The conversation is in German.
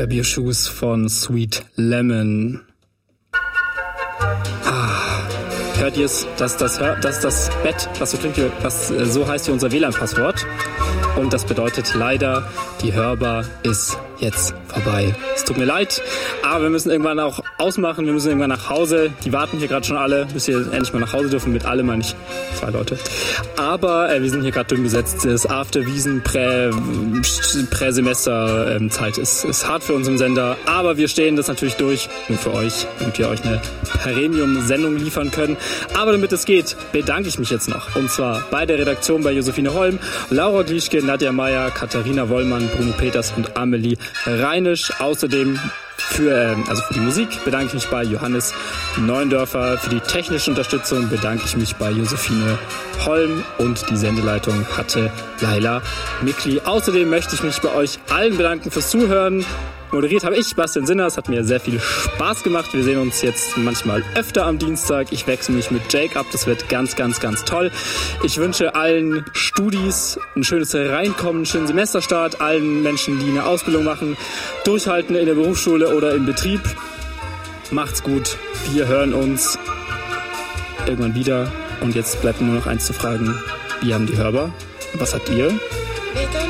Grab Your Shoes von Sweet Lemon. Hört ihr es? Das ist das Bett, was so klingt, so heißt hier unser WLAN-Passwort. Und das bedeutet leider, die Hörbar ist jetzt vorbei. Es tut mir leid, aber wir müssen irgendwann auch ausmachen, wir müssen irgendwann nach Hause. Die warten hier gerade schon alle, bis wir endlich mal nach Hause dürfen. Mit alle meine ich 2 Leute. Aber wir sind hier gerade dünn besetzt. Das Afterwiesen, Präsemesterzeit ist hart für uns im Sender. Aber wir stehen das natürlich durch, nur für euch, damit wir euch eine Premium-Sendung liefern können. Aber damit es geht, bedanke ich mich jetzt noch. Und zwar bei der Redaktion bei Josephine Holm, Laura Glieschke, Nadja Meyer, Katharina Wollmann, Bruno Peters und Amelie Reinisch. Außerdem für die Musik bedanke ich mich bei Johannes Neundörfer. Für die technische Unterstützung bedanke ich mich bei Josephine Holm und die Sendeleitung hatte Laila Mikli. Außerdem möchte ich mich bei euch allen bedanken fürs Zuhören. Moderiert habe ich, Bastian Sinner. Es hat mir sehr viel Spaß gemacht. Wir sehen uns jetzt manchmal öfter am Dienstag. Ich wechsle mich mit Jake ab. Das wird ganz, ganz, ganz toll. Ich wünsche allen Studis ein schönes Reinkommen, einen schönen Semesterstart. Allen Menschen, die eine Ausbildung machen, durchhalten in der Berufsschule oder im Betrieb. Macht's gut. Wir hören uns irgendwann wieder. Und jetzt bleibt nur noch eins zu fragen. Wir haben die Hörbar. Was habt ihr?